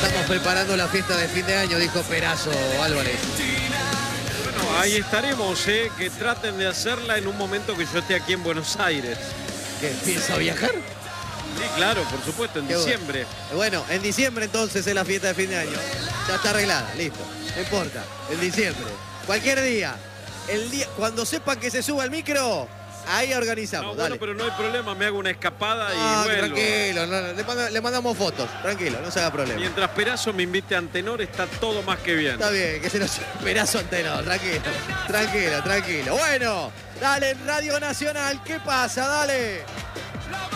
Estamos preparando la fiesta de fin de año, dijo Perazo Álvarez. Bueno, ahí estaremos, que traten de hacerla en un momento que yo esté aquí en Buenos Aires. ¿Qué, piensa viajar? Sí, claro, por supuesto, en diciembre. Bueno, en diciembre entonces es la fiesta de fin de año. Ya está arreglada, listo. No importa, en diciembre. Cualquier día. El día, cuando sepan que se suba el micro, ahí organizamos. No, dale. bueno, pero no hay problema, me hago una escapada y vuelvo. Tranquilo, le mandamos fotos, tranquilo, no se haga problema. Mientras Perazo me invite a Antenor, está todo más que bien. Está bien, que se nos Perazo Antenor, tranquilo. Bueno, dale, Radio Nacional, ¿qué pasa? Dale.